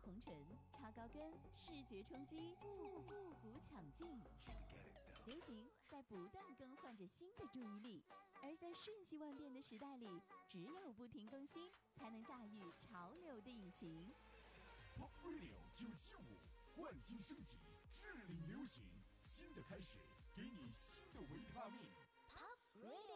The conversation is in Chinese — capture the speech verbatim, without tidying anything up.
红唇、超高跟、视觉冲击、复复古抢镜。流行在不断更换着新的注意力，而在瞬息万变的时代里，只有不停更新，才能驾驭潮流的引擎。 Pop Radio 九七五焕新升级，致力流行，新的开始，给你新的维他命。 Pop Radio。